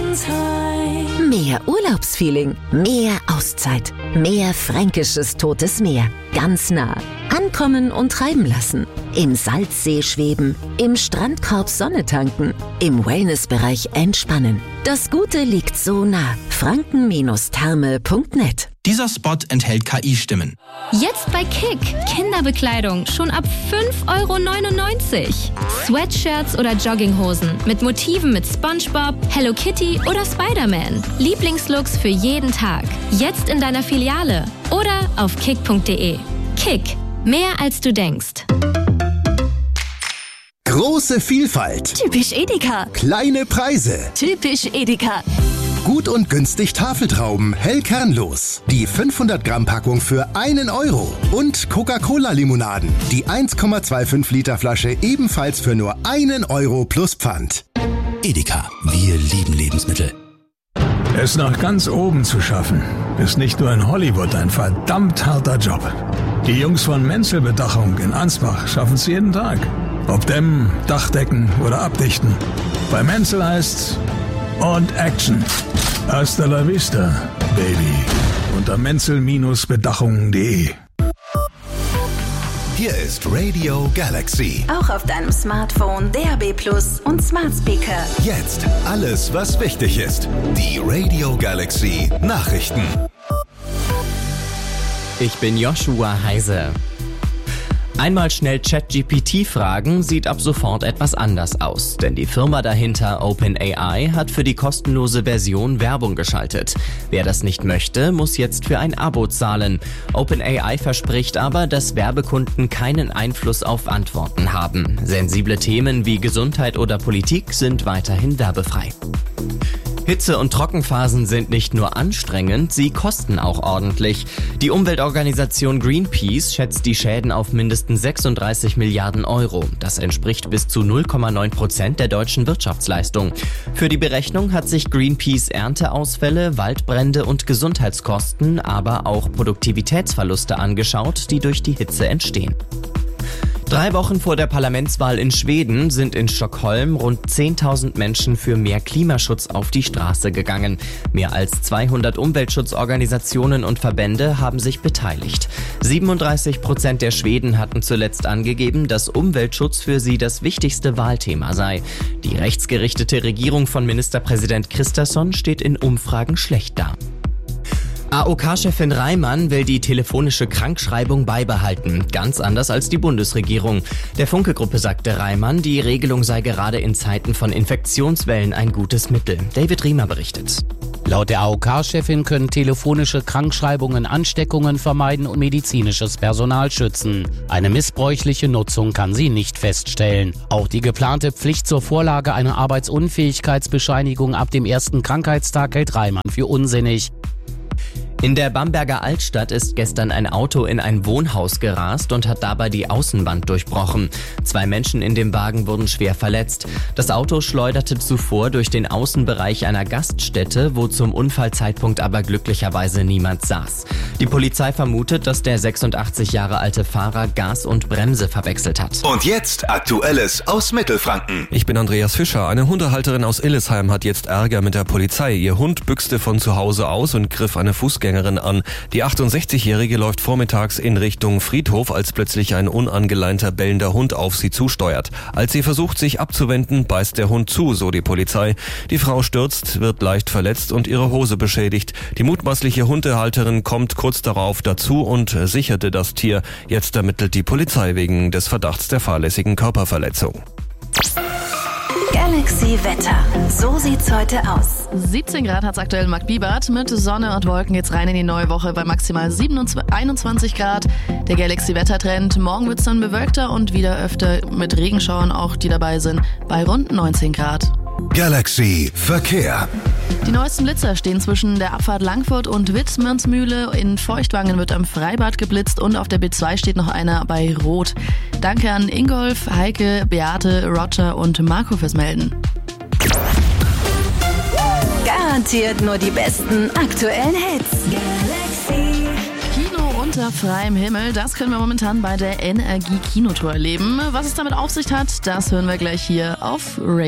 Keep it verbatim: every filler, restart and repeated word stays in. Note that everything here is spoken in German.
Mehr Urlaubsfeeling, mehr Auszeit, mehr fränkisches Totes Meer. Ganz nah. Ankommen und treiben lassen. Im Salzsee schweben, im Strandkorb Sonne tanken, im Wellnessbereich entspannen. Das Gute liegt so nah. franken Therme punkt net. Dieser Spot enthält K I-Stimmen. Jetzt bei Kick. Kinderbekleidung schon ab fünf Euro neunundneunzig. Sweatshirts oder Jogginghosen mit Motiven mit SpongeBob, Hello Kitty oder Spider-Man. Lieblingslooks für jeden Tag. Jetzt in deiner Filiale oder auf kick punkt de. Kick. Mehr als du denkst. Große Vielfalt. Typisch Edeka. Kleine Preise. Typisch Edeka. Gut und günstig Tafeltrauben, hell kernlos. Die fünfhundert Gramm Packung für einen Euro. Und Coca-Cola-Limonaden. Die eins Komma fünfundzwanzig Liter Flasche ebenfalls für nur einen Euro plus Pfand. Edeka. Wir lieben Lebensmittel. Es nach ganz oben zu schaffen, ist nicht nur in Hollywood ein verdammt harter Job. Die Jungs von Menzel Bedachung in Ansbach schaffen es jeden Tag. Ob dämmen, Dachdecken oder abdichten. Bei Menzel heißt's und Action. Hasta la vista, Baby. Unter menzel Bedachung punkt de. Hier ist Radio Galaxy. Auch auf deinem Smartphone, D A B Plus und Smart Speaker. Jetzt alles, was wichtig ist. Die Radio Galaxy Nachrichten. Ich bin Joshua Heise. Einmal schnell ChatGPT fragen, sieht ab sofort etwas anders aus. Denn die Firma dahinter, OpenAI, hat für die kostenlose Version Werbung geschaltet. Wer das nicht möchte, muss jetzt für ein Abo zahlen. OpenAI verspricht aber, dass Werbekunden keinen Einfluss auf Antworten haben. Sensible Themen wie Gesundheit oder Politik sind weiterhin werbefrei. Hitze- und Trockenphasen sind nicht nur anstrengend, sie kosten auch ordentlich. Die Umweltorganisation Greenpeace schätzt die Schäden auf mindestens sechsunddreißig Milliarden Euro. Das entspricht bis zu null Komma neun Prozent der deutschen Wirtschaftsleistung. Für die Berechnung hat sich Greenpeace Ernteausfälle, Waldbrände und Gesundheitskosten, aber auch Produktivitätsverluste angeschaut, die durch die Hitze entstehen. Drei Wochen vor der Parlamentswahl in Schweden sind in Stockholm rund zehntausend Menschen für mehr Klimaschutz auf die Straße gegangen. Mehr als zweihundert Umweltschutzorganisationen und Verbände haben sich beteiligt. siebenunddreißig Prozent der Schweden hatten zuletzt angegeben, dass Umweltschutz für sie das wichtigste Wahlthema sei. Die rechtsgerichtete Regierung von Ministerpräsident Kristersson steht in Umfragen schlecht da. A O K-Chefin Reimann will die telefonische Krankschreibung beibehalten, ganz anders als die Bundesregierung. Der Funke-Gruppe sagte Reimann, die Regelung sei gerade in Zeiten von Infektionswellen ein gutes Mittel. David Riemer berichtet. Laut der A O K-Chefin können telefonische Krankschreibungen Ansteckungen vermeiden und medizinisches Personal schützen. Eine missbräuchliche Nutzung kann sie nicht feststellen. Auch die geplante Pflicht zur Vorlage einer Arbeitsunfähigkeitsbescheinigung ab dem ersten Krankheitstag hält Reimann für unsinnig. In der Bamberger Altstadt ist gestern ein Auto in ein Wohnhaus gerast und hat dabei die Außenwand durchbrochen. Zwei Menschen in dem Wagen wurden schwer verletzt. Das Auto schleuderte zuvor durch den Außenbereich einer Gaststätte, wo zum Unfallzeitpunkt aber glücklicherweise niemand saß. Die Polizei vermutet, dass der sechsundachtzig Jahre alte Fahrer Gas und Bremse verwechselt hat. Und jetzt Aktuelles aus Mittelfranken. Ich bin Andreas Fischer. Eine Hundehalterin aus Illesheim hat jetzt Ärger mit der Polizei. Ihr Hund büchste von zu Hause aus und griff eine Fußgängerin an. Die achtundsechzigjährige läuft vormittags in Richtung Friedhof, als plötzlich ein unangeleinter bellender Hund auf sie zusteuert. Als sie versucht, sich abzuwenden, beißt der Hund zu, so die Polizei. Die Frau stürzt, wird leicht verletzt und ihre Hose beschädigt. Die mutmaßliche Hundehalterin kommt kurz darauf dazu und sicherte das Tier. Jetzt ermittelt die Polizei wegen des Verdachts der fahrlässigen Körperverletzung. Galaxy Wetter. So sieht's heute aus. siebzehn Grad hat's aktuell in Marktbibart. Mit Sonne und Wolken geht's rein in die neue Woche bei maximal einundzwanzig Grad. Der Galaxy Wettertrend. Morgen wird's dann bewölkter und wieder öfter mit Regenschauern auch, die dabei sind, bei rund neunzehn Grad. Galaxy Verkehr. Die neuesten Blitzer stehen zwischen der Abfahrt Langfurt und Wittmannsmühle. In Feuchtwangen wird am Freibad geblitzt und auf der B zwei steht noch einer bei Rot. Danke an Ingolf, Heike, Beate, Roger und Marco fürs Melden. Garantiert nur die besten aktuellen Hits. Galaxy. Kino unter freiem Himmel, das können wir momentan bei der Energie Kinotour erleben. Was es damit auf sich hat, das hören wir gleich hier auf Radio.